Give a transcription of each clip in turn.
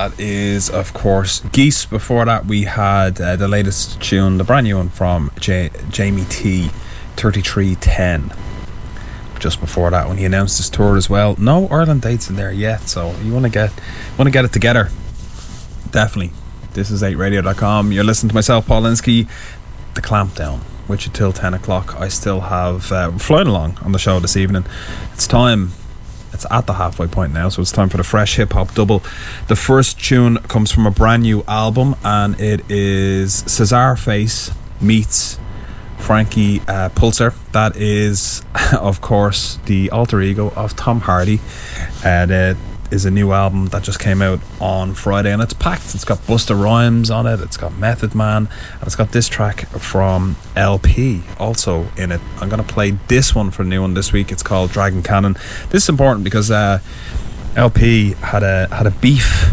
That is, of course, Geese. Before that, we had the latest tune, the brand new one from Jamie T, 3310. Just before that, when he announced his tour as well. No Ireland dates in there yet, so you want to get it together. Definitely. This is 8radio.com. You're listening to myself, Paul Linsky. The Clampdown, which until 10 o'clock I still have flying along on the show this evening. It's at the halfway point now, so it's time for the fresh hip hop double. The first tune comes from a brand new album, and it is Cesar Face meets Frankie Pulsar. That is, of course, the alter ego of Tom Hardy. That is a new album that just came out on Friday, and it's packed. It's got Busta Rhymes on it, it's got Method Man, and it's got this track from LP also in it. I'm going to play this one for the new one this week. It's called Dragon Cannon. This is important because LP had a beef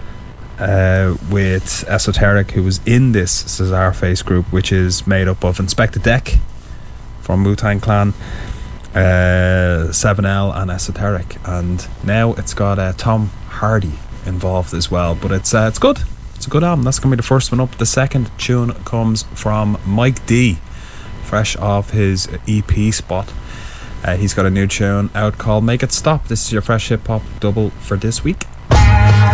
with Esoteric, who was in this Cesar Face group, which is made up of Inspector Deck from Wu-Tang Clan, 7L and Esoteric, and now it's got Tom Hardy involved as well. But it's good. It's a good album. That's gonna be the first one up. The second tune comes from Mike D, fresh off his EP Spot. He's got a new tune out called Make It Stop. This is your fresh hip hop double for this week.